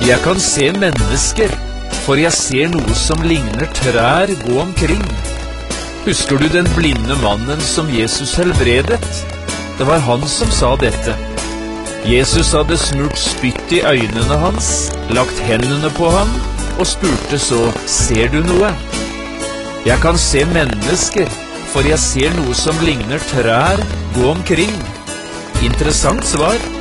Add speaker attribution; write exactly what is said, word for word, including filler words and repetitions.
Speaker 1: Jeg kan se mennesker, for jeg ser noe som ligner trær gå omkring. Husker du den blinde mannen som Jesus helbredet? Det var han som sa dette. Jesus hadde smurt spytt i øynene hans, lagt hendene på ham, og spurte så, ser du noe? Jeg kan se mennesker, for jeg ser noe som ligner trær gå omkring. Interessant svar.